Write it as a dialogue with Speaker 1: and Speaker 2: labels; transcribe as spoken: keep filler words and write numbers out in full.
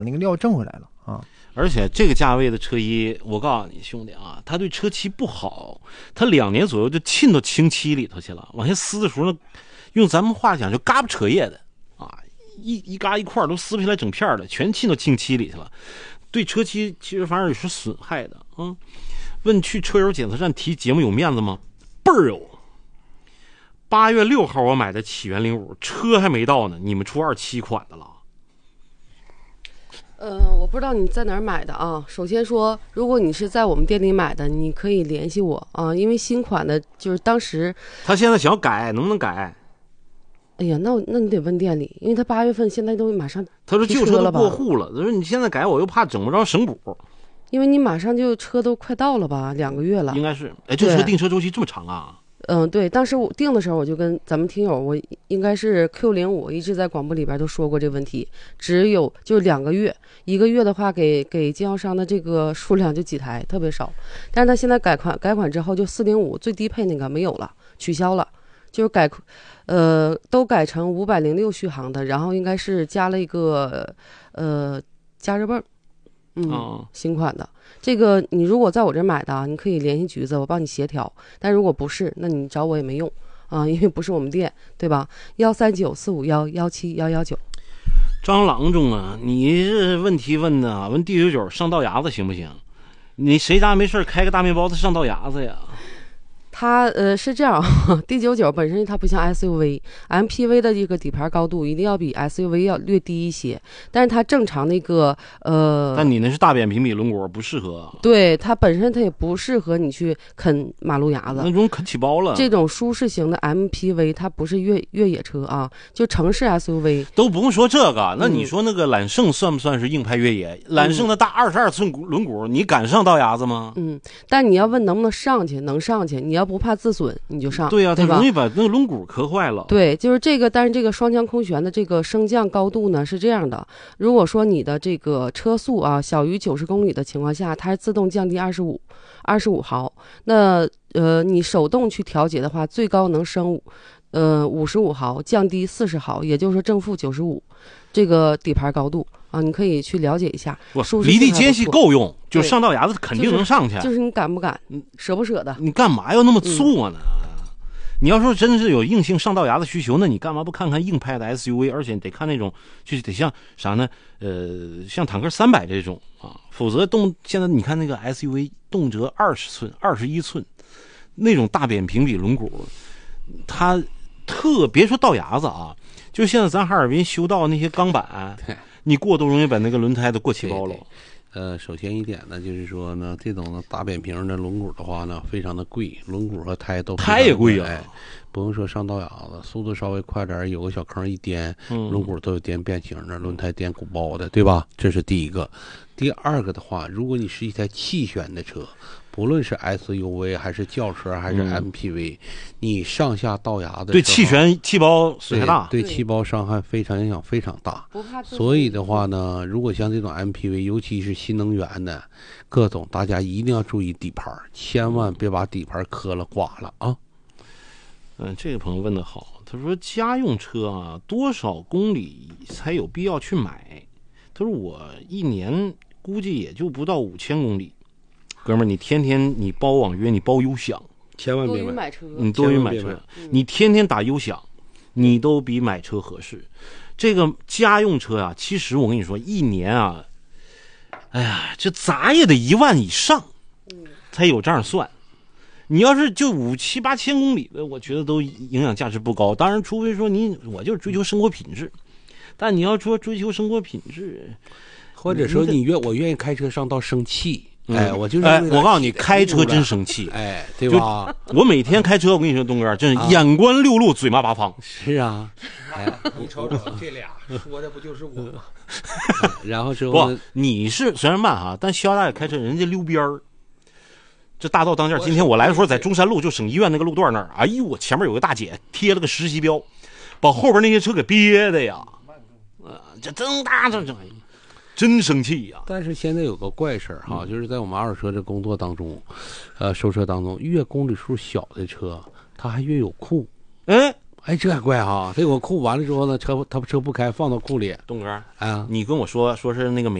Speaker 1: 那个料挣回来了啊。
Speaker 2: 而且这个价位的车衣，我告诉你兄弟啊，他对车漆不好，他两年左右就沁到清漆里头去了，往下撕的时候呢，用咱们话讲就嘎巴扯叶的啊，一一嘎一块都撕不下来整片的，全沁到清漆里去了，对车漆其实反而也是损害的啊。嗯，问去车友检测站提节目有面子吗？倍儿有。八月六号我买的起源零五，车还没到呢，你们出二七款的了。
Speaker 3: 呃，我不知道你在哪儿买的啊。首先说，如果你是在我们店里买的，你可以联系我啊，因为新款的，就是当时
Speaker 2: 他现在想改，能不能改？
Speaker 3: 哎呀，那那你得问店里，因为他八月份现在都马上
Speaker 2: 他说旧车都过户了，他说你现在改，我又怕整不着省补。
Speaker 3: 因为你马上就车都快到了吧，两个月了。
Speaker 2: 应该是，哎，这车订车周期这么长啊？
Speaker 3: 嗯，对，当时我订的时候，我就跟咱们听友，我应该是 Q 零五，一直在广播里边都说过这个问题，只有就两个月，一个月的话给给经销商的这个数量就几台，特别少。但是他现在改款改款之后，就四零五最低配那个没有了，取消了，就是改，呃，都改成五百零六续航的，然后应该是加了一个呃加热泵。嗯，
Speaker 2: 哦、
Speaker 3: 新款的这个，你如果在我这买的，你可以联系橘子，我帮你协调。但如果不是，那你找我也没用啊，因为不是我们店，对吧？幺三九四五幺幺七幺幺九。
Speaker 2: 张郎中啊，你这问题问的，问 D 九九上道牙子行不行？你谁家没事开个大面包子上道牙子呀？
Speaker 3: 它呃是这样 ，D 九九本身它不像 S U V，M P V 的这个底盘高度一定要比 S U V 要略低一些，但是它正常那个呃，
Speaker 2: 但你那是大扁平比轮毂，不适合。
Speaker 3: 对，它本身它也不适合你去啃马路牙子，
Speaker 2: 那种啃起包了。
Speaker 3: 这种舒适型的 M P V 它不是越越野车啊，就城市 S U V
Speaker 2: 都不用说这个。那你说那个揽胜算不算是硬派越野？嗯、揽胜的大二十二寸轮毂，你敢上道牙子吗？
Speaker 3: 嗯，但你要问能不能上去，能上去，你要不怕自损，你就上。
Speaker 2: 对呀、啊，
Speaker 3: 它
Speaker 2: 容易把那个轮毂磕坏了。
Speaker 3: 对，就是这个，但是这个双腔空悬的这个升降高度呢是这样的：如果说你的这个车速啊小于九十公里的情况下，它是自动降低二十五二十五毫。那呃，你手动去调节的话，最高能升五呃五十五毫，降低四十毫，也就是说正负九十五。这个底盘高度啊，你可以去了解一下。
Speaker 2: 离地间隙够用，就上道牙子肯定能上去。
Speaker 3: 就是、就是你敢不敢，舍不舍得？
Speaker 2: 你干嘛要那么做呢？嗯、你要说真是有硬性上道牙的需求，那你干嘛不看看硬派的 S U V？ 而且得看那种，就是得像啥呢？呃，像坦克三百这种啊，否则动现在你看那个 S U V 动辄二十寸、二十一寸，那种大扁平比轮毂，它特别说道牙子啊。就现在咱哈尔滨修道那些钢板，你过都容易把那个轮胎都过起包了。
Speaker 4: 呃，首先一点呢，就是说呢，这种大扁平的轮毂的话呢，非常的贵，轮毂和胎都
Speaker 2: 胎也贵啊、
Speaker 4: 哎。不用说上道牙子，速度稍微快点，有个小坑一颠，轮毂都有颠变形的，轮胎颠鼓包的，对吧？这是第一个。第二个的话，如果你是一台气悬的车，不论是 S U V 还是轿车还是 M P V，、嗯、你上下道牙的
Speaker 2: 对气悬气包损害大，
Speaker 4: 对气包伤害非常影响非常大。
Speaker 3: 不怕
Speaker 4: 所以的话呢，如果像这种 M P V， 尤其是新能源的各种，大家一定要注意底盘，千万别把底盘磕了刮了啊。
Speaker 2: 嗯，这个朋友问得好，他说家用车啊，多少公里才有必要去买？他说我一年估计也就不到五千公里。哥们儿，你天天你包网约，你包优享，
Speaker 4: 千万别
Speaker 3: 买车，
Speaker 2: 你多于买车，你天天打优享，你都比买车合适。这个家用车啊，其实我跟你说，一年啊，哎呀，这咋也得一万以上，才有这样算。你要是就五七八千公里的，我觉得都营养价值不高。当然，除非说你我就是追求生活品质，但你要说追求生活品质，
Speaker 4: 或者说你愿我愿意开车上道生气。
Speaker 2: 嗯、
Speaker 4: 哎，我就是
Speaker 2: 哎，我告诉你，开车真生气，
Speaker 4: 哎，对吧？
Speaker 2: 我每天开车，我跟你说，东哥真是眼观六路，嘴骂八方。
Speaker 4: 是啊，
Speaker 1: 哎，你瞅瞅这俩说的不就是我吗？
Speaker 4: 然后之后
Speaker 2: 不，你是虽然慢哈，但肖大爷开车人家溜边儿。这大道当间，今天我来的时候在中山路，就省医院那个路段那儿，哎呦，我前面有个大姐贴了个实习标，把后边那些车给憋的呀，啊，这真大这这。真生气呀、啊！
Speaker 4: 但是现在有个怪事儿哈、嗯，就是在我们二手车的工作当中，呃，收车当中，越公里数小的车，它还越有库。
Speaker 2: 哎，
Speaker 4: 哎，这还怪哈，这我库完了之后呢，车他车不开，放到库里。
Speaker 2: 东哥，
Speaker 4: 啊，
Speaker 2: 你跟我说说是那个美